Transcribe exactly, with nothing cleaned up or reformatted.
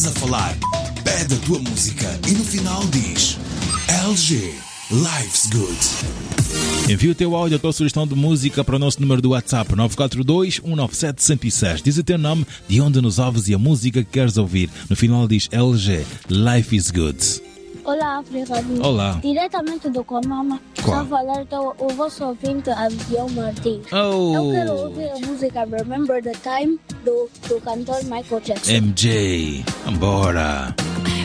a falar, pede a tua música e no final diz L G, Life's Good. Envia o teu áudio, a tua sugestão de música para o nosso número do WhatsApp nove quatro dois, um nove sete, um zero seis. Diz o teu nome, de onde nos ouves e a música que queres ouvir. No final diz L G, Life is Good. Olá, África. Olá. Diretamente do Comama, está a falar então, o vosso ouvinte Abigail Martins. Oh. Eu quero ouvir a música Remember the Time do, do cantor Michael Jackson. M J, bora.